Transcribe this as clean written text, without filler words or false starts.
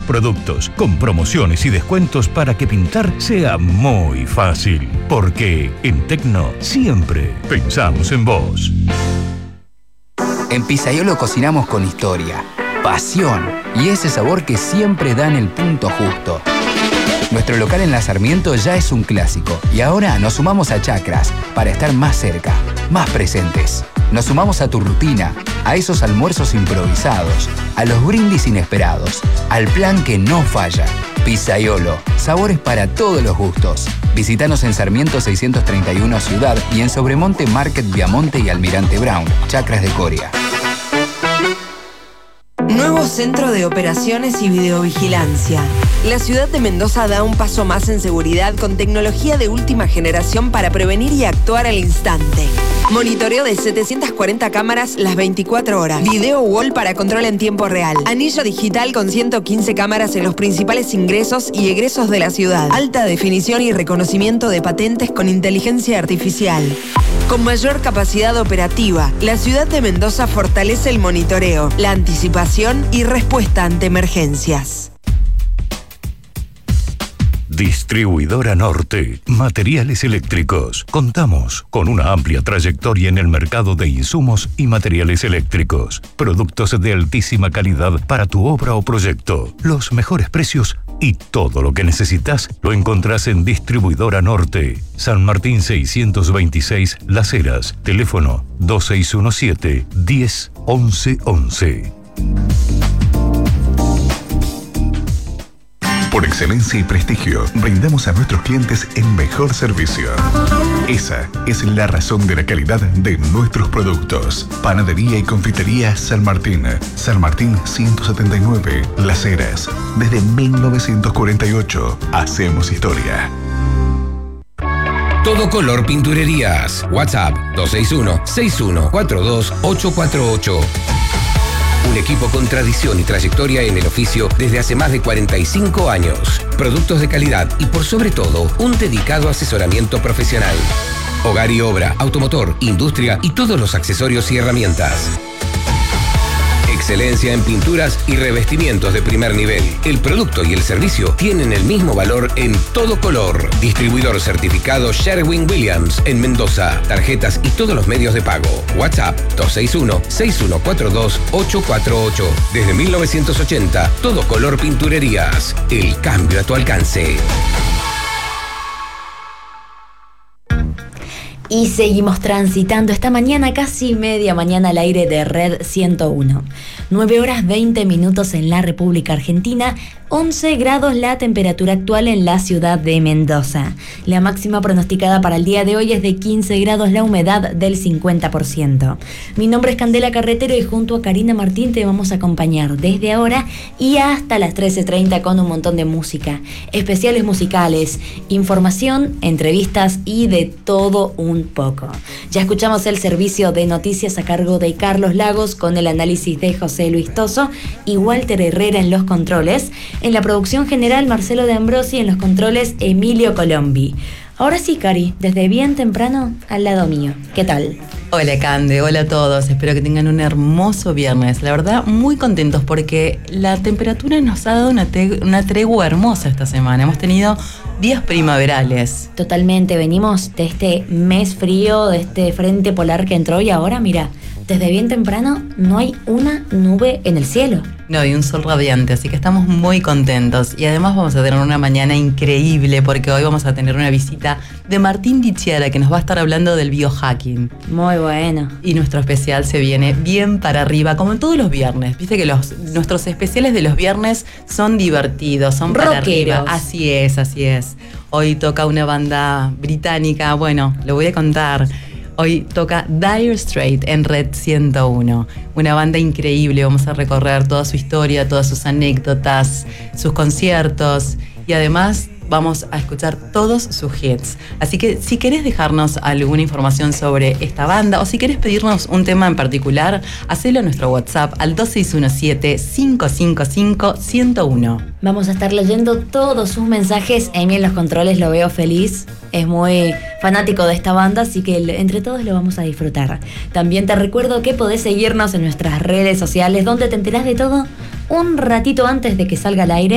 productos, con promociones y descuentos para que pintar sea muy fácil. Porque en Tecno siempre pensamos en vos. En Pizzaiolo cocinamos con historia, pasión y ese sabor que siempre da en el punto justo. Nuestro local en La Sarmiento ya es un clásico y ahora nos sumamos a Chacras para estar más cerca, más presentes. Nos sumamos a tu rutina, a esos almuerzos improvisados, a los brindis inesperados, al plan que no falla. Pizzaiolo, sabores para todos los gustos. Visítanos en Sarmiento 631 Ciudad y en Sobremonte Market Viamonte y Almirante Brown, Chacras de Coria. Nuevo Centro de Operaciones y Videovigilancia. La ciudad de Mendoza da un paso más en seguridad con tecnología de última generación para prevenir y actuar al instante. Monitoreo de 740 cámaras las 24 horas. Video wall para control en tiempo real. Anillo digital con 115 cámaras en los principales ingresos y egresos de la ciudad. Alta definición y reconocimiento de patentes con inteligencia artificial. Con mayor capacidad operativa, la ciudad de Mendoza fortalece el monitoreo, la anticipación y respuesta ante emergencias. Distribuidora Norte, materiales eléctricos. Contamos con una amplia trayectoria en el mercado de insumos y materiales eléctricos. Productos de altísima calidad para tu obra o proyecto. Los mejores precios y todo lo que necesitas lo encontrás en Distribuidora Norte. San Martín 626 Las Heras. Teléfono 2617 10 11 11. Por excelencia y prestigio, brindamos a nuestros clientes el mejor servicio. Esa es la razón de la calidad de nuestros productos. Panadería y confitería San Martín. San Martín 179, Las Heras. Desde 1948, hacemos historia. Todo Color Pinturerías. WhatsApp 261-6142-848. Un equipo con tradición y trayectoria en el oficio desde hace más de 45 años. Productos de calidad y por sobre todo, un dedicado asesoramiento profesional. Hogar y obra, automotor, industria y todos los accesorios y herramientas. Excelencia en pinturas y revestimientos de primer nivel. El producto y el servicio tienen el mismo valor en Todo Color. Distribuidor certificado Sherwin-Williams en Mendoza. Tarjetas y todos los medios de pago. WhatsApp 261-6142-848. Desde 1980, Todo Color Pinturerías. El cambio a tu alcance. Y seguimos transitando esta mañana, casi media mañana al aire de Red 101. 9 horas 20 minutos en la República Argentina, 11 grados la temperatura actual en la ciudad de Mendoza. La máxima pronosticada para el día de hoy es de 15 grados, la humedad del 50%. Mi nombre es Candela Carretero y junto a Karina Martín te vamos a acompañar desde ahora y hasta las 13:30 con un montón de música, especiales musicales, información, entrevistas y de todo un poco. Ya escuchamos el servicio de noticias a cargo de Carlos Lagos con el análisis de José Luis Toso y Walter Herrera en los controles. En la producción general, Marcelo de Ambrosi, en los controles, Emilio Colombi. Ahora sí, Cari, desde bien temprano al lado mío. ¿Qué tal? Hola, Cande, hola a todos. Espero que tengan un hermoso viernes. La verdad, muy contentos porque la temperatura nos ha dado una tregua hermosa esta semana. Hemos tenido días primaverales. Totalmente, venimos de este mes frío, de este frente polar que entró y ahora, mira, desde bien temprano no hay una nube en el cielo. No, y un sol radiante, así que estamos muy contentos. Y además vamos a tener una mañana increíble porque hoy vamos a tener una visita de Martín Dichiara que nos va a estar hablando del biohacking. Muy bueno. Y nuestro especial se viene bien para arriba, como en todos los viernes. Viste que nuestros especiales de los viernes son divertidos, son para arriba. Así es, así es. Hoy toca una banda británica, bueno, lo voy a contar. Hoy toca Dire Straits en Red 101. Una banda increíble. Vamos a recorrer toda su historia, todas sus anécdotas, sus conciertos y además vamos a escuchar todos sus hits. Así que si querés dejarnos alguna información sobre esta banda o si querés pedirnos un tema en particular, hacelo a nuestro WhatsApp al 2617-555-101. Vamos a estar leyendo todos sus mensajes. Amy en los controles lo veo feliz. Es muy fanático de esta banda, así que entre todos lo vamos a disfrutar. También te recuerdo que podés seguirnos en nuestras redes sociales, donde te enterás de todo un ratito antes de que salga al aire.